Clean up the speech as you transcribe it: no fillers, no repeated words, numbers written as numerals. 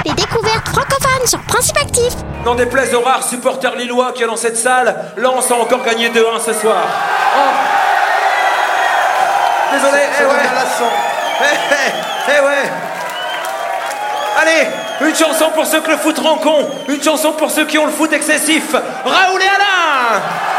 Les découvertes francophones sur Principe Actif. N'en déplaise aux rares supporters lillois qu'il y a dans cette salle, Lens a encore gagné 2-1 ce soir. Oh. Désolé, ouais. Allez, une chanson pour ceux que le foot rend con, une chanson pour ceux qui ont le foot excessif. Raoul et Alain.